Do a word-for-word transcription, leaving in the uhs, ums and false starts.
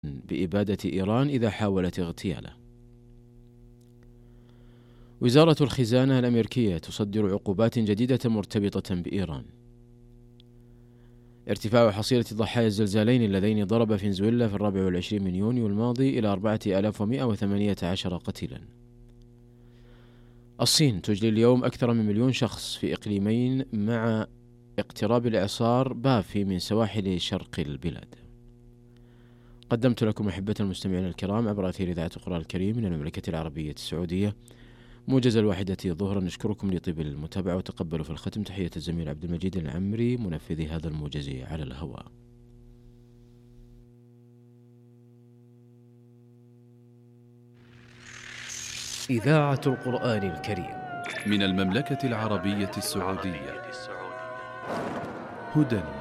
بإبادة إيران إذا حاولت اغتياله. وزارة الخزانة الأمريكية تصدر عقوبات جديدة مرتبطة بإيران. ارتفاع حصيلة ضحايا الزلزالين اللذين ضرب فنزويلا في الرابع والعشرين من يونيو الماضي إلى أربعة آلاف ومئة وثمانية عشر قتيلا. الصين تجلي اليوم أكثر من مليون شخص في إقليمين مع اقتراب الإعصار بافي من سواحل شرق البلاد. قدمت لكم أحبة المستمعين الكرام عبر أثير إذاعة القرآن الكريم من المملكة العربية السعودية موجز الواحدة ظهرا. نشكركم لطيب المتابعة وتقبلوا في الختم تحية الزميل عبد المجيد العمري منفذي هذا الموجز على الهواء. إذاعة القرآن الكريم من المملكة العربية السعودية. هدى